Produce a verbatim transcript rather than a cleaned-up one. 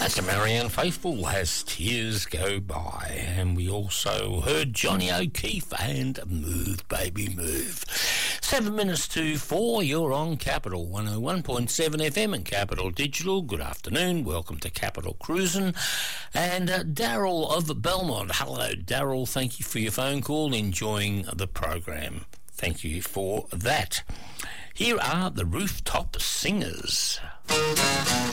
That's a Marianne Faithfull as tears go by. And we also heard Johnny O'Keefe and Move Baby Move. Seven minutes to four, you're on Capital one oh one point seven F M and Capital Digital. Good afternoon, welcome to Capital Cruisin'. And uh, Daryl of Belmont. Hello Daryl, thank you for your phone call, enjoying the program. Thank you for that. Here are the Rooftop Singers.